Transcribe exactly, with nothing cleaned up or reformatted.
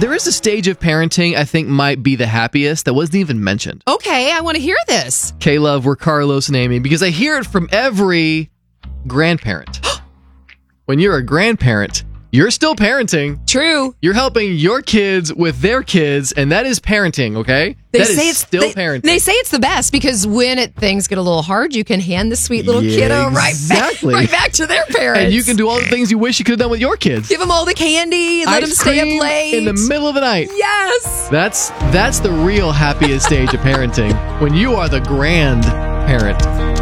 there is a stage of parenting I think might be the happiest that wasn't even mentioned. Okay, I want to hear this. K-Love, we're Carlos and Amy, because I hear it from every grandparent. When you're a grandparent, you're still parenting. True. You're helping your kids with their kids, and that is parenting, okay? They that say is it's still they, parenting. They say it's the best because when it, things get a little hard, you can hand the sweet little Yeah, kiddo right back, exactly. right back to their parents. And you can do all the things you wish you could have done with your kids. Give them all the candy and let Ice them stay cream up late. in the middle of the night. Yes. That's that's the real happiest stage of parenting, when you are the grandparent.